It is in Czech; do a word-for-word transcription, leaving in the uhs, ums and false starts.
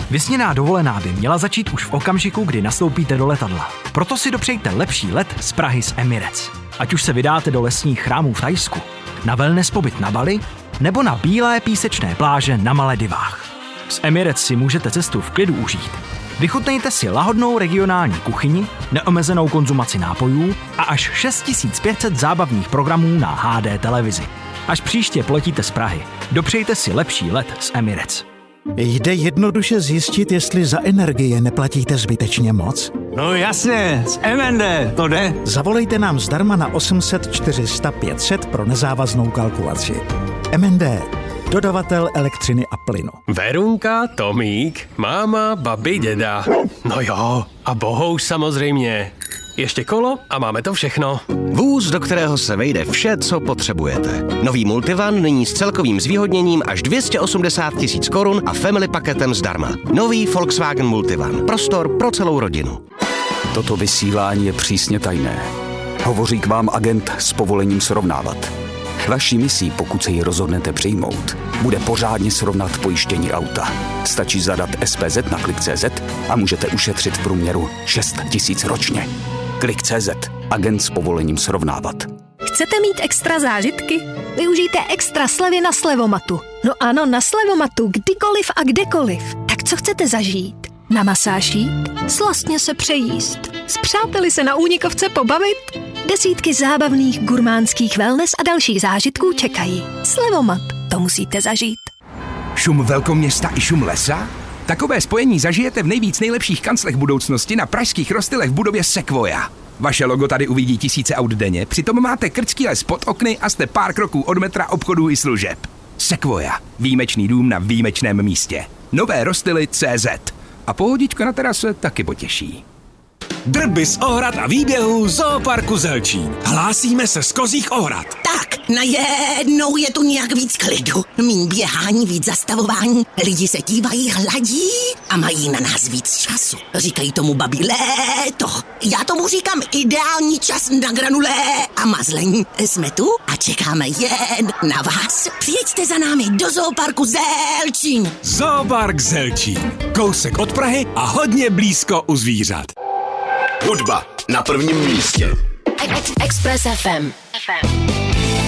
Vysněná dovolená by měla začít už v okamžiku, kdy nastoupíte do letadla. Proto si dopřejte lepší let z Prahy z Emirates. Ať už se vydáte do lesních chrámů v Thajsku, na wellness pobyt na Bali, nebo na bílé písečné pláže na Maledivách. Z Emirates si můžete cestu v klidu užít. Vychutnejte si lahodnou regionální kuchyni, neomezenou konzumaci nápojů a až šest tisíc pět set zábavních programů na H D televizi. Až příště poletíte z Prahy, dopřejte si lepší let z Emirates. Jde jednoduše zjistit, jestli za energie neplatíte zbytečně moc? No jasně, z M N D to jde. Zavolejte nám zdarma na osm set čtyři sta pět set pro nezávaznou kalkulaci. M N D, dodavatel elektřiny a plynu. Verunka, Tomík, máma, babi, děda. No jo, a Bohouš samozřejmě. Ještě kolo a máme to všechno. Vůz, do kterého se vejde vše, co potřebujete. Nový Multivan nyní s celkovým zvýhodněním až dvě stě osmdesát tisíc korun a family paketem zdarma. Nový Volkswagen Multivan. Prostor pro celou rodinu. Toto vysílání je přísně tajné. Hovoří k vám agent s povolením srovnávat. Vaší misí, pokud se ji rozhodnete přijmout, bude pořádně srovnat pojištění auta. Stačí zadat S P Z na klik tečka cé zet a můžete ušetřit v průměru šest tisíc ročně. klik tečka cé zet. Agent s povolením srovnávat. Chcete mít extra zážitky? Využijte extra slevy na Slevomatu. No ano, na Slevomatu, kdykoliv a kdekoliv. Tak co chcete zažít? Na masáž jít? Slastně se přejíst? S přáteli se na únikovce pobavit? Desítky zábavných, gurmánských wellness a dalších zážitků čekají. Slevomat, to musíte zažít. Šum velkoměsta i šum lesa? Takové spojení zažijete v nejvíc nejlepších kanclech budoucnosti na pražských Rostylech v budově Sequoia. Vaše logo tady uvidí tisíce aut denně, přitom máte krtský les pod okny a jste pár kroků od metra, obchodů i služeb. Sequoia, výjimečný dům na výjimečném místě. Nové Rostily tečka cé zet. A pohodička na terase taky potěší. Drby z Ohrad a výběhů Zooparku Zelčín. Hlásíme se z Kozích Ohrad. Tak, najednou je tu nějak víc klidu. Míň běhání, víc zastavování. Lidi se dívají, hladí a mají na nás víc času. Říkají tomu babi léto. Já tomu říkám ideální čas na granulé a mazlení. Jsme tu a čekáme jen na vás. Přijeďte za námi do Zooparku Zelčín. Zoopark Zelčín. Kousek od Prahy a hodně blízko u zvířat. Hudba na prvním místě. Express F M.